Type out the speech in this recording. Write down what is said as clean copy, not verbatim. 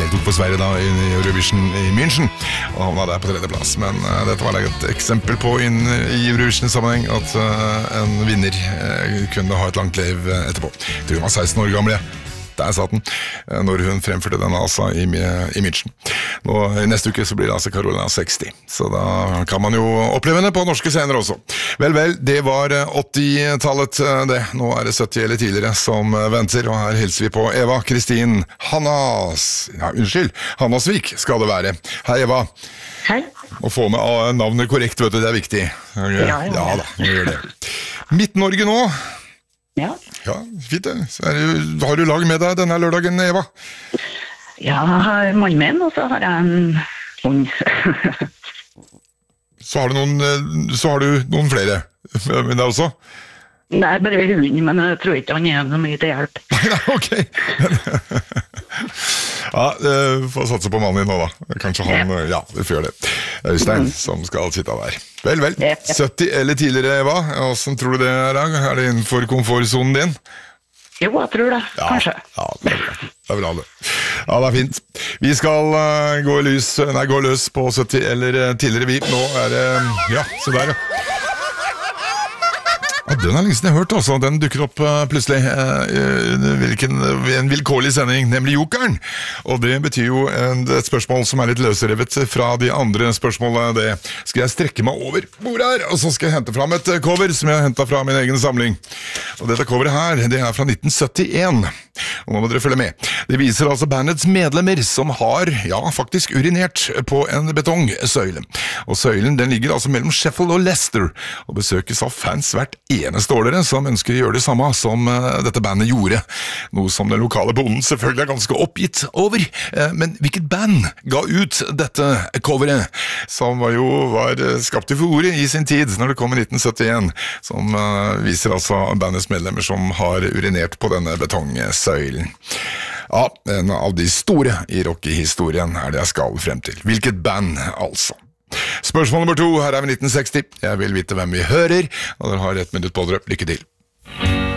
deltok for Sverige da i Eurovision i München, og han var der på 3. plass. Men dette var et eksempel på i Eurovision-sammenheng at en vinner kunne ha et langt liv etterpå. Jeg tror hun var 16 år gamle. Der satt den, når hun fremførte denne altså i München. Nå, i neste uke så blir det altså Carolina 60, så da kan man jo oppleve henne på norske scener også. Vel, det var 80-tallet det. Nå er det 70 eller tidligere som venter, og her hilser vi på Eva Kristin Hannasvik skal det være. Hei Eva. Hei. Å få med navnet korrekt, vet du, det er viktig. Ja da, nå gjør det. Midt-Norge nå. Ja. Ja, fint det. Har du lag med deg denne lørdagen, Eva? Ja, jeg har mannen min, og så har jeg en hund. Så har du noen flere med deg også? Nei, bare hunden, men jeg tror ikke han er noe mye til hjelp. Nei, ok. Ja, får satse på mannen din nå da. Kanskje han, ja, vi får gjøre det. Øystein som skal sitte der. Vel, 70 eller tidligere, Eva. Hvordan tror du det er? Er det innenfor komfortzonen din? Jo, jeg tror det, kanskje. Ja, det er bra det. Ja, det er fint. Vi skal gå løs på 70 eller tidligere vi. Nå er det, ja, så der ja. Ja, den har lenge siden jeg hørt også. Den dukker opp plutselig en vilkårlig sending, nemlig Jokeren. Og det betyr jo et spørsmål som er litt løsrevet fra de andre spørsmålene. Det skal jeg strekke meg over bordet her, og så skal jeg hente fram et cover som jeg har hentet fra min egen samling. Og dette coveret her, det er fra 1971. Og nå må dere følge med. Det viser altså bandets medlemmer som har, ja, faktisk urinert på en betongsøyle. Og søylen, den ligger altså mellom Sheffield og Leicester, og besøkes av fans hvert eneste år dere som ønsker å gjøre det samme som dette bandet gjorde. Noe som den lokale bonden selvfølgelig er ganske oppgitt over. Men hvilket band ga ut dette coveret, som var skapt i fore i sin tid, når det kom i 1971, som viser altså bandets medlemmer som har urinert på denne betongsøylen. Ja, en av de store i rockehistorien er det jeg skal frem til. Hvilket band, altså? Spørsmål nummer 2, her er vi 1960. Jeg vil vite hvem vi hører, og dere har 1 minutt på dere. Lykke til.